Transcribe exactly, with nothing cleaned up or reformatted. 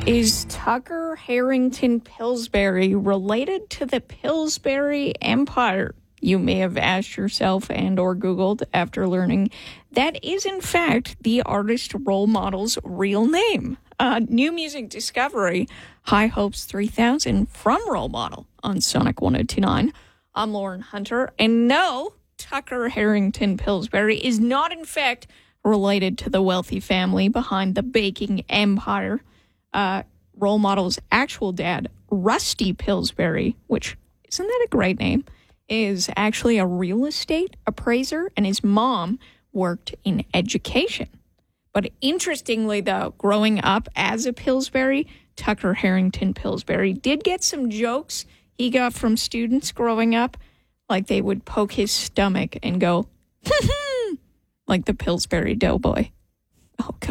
Is Tucker Harrington Pillsbury related to the Pillsbury Empire? You may have asked yourself and or Googled after learning that is, in fact, the artist role model's real name. Uh, new music discovery, High Hopes three thousand from Role Model on Sonic one oh two point nine. I'm Lauren Hunter, and no, Tucker Harrington Pillsbury is not, in fact, related to the wealthy family behind the baking empire. Uh, Role Model's actual dad, Rusty Pillsbury, which, isn't that a great name, is actually a real estate appraiser, and his mom worked in education. But interestingly, though, growing up as a Pillsbury, Tucker Harrington Pillsbury did get some jokes he got from students growing up, like they would poke his stomach and go, like the Pillsbury Doughboy. Oh, God.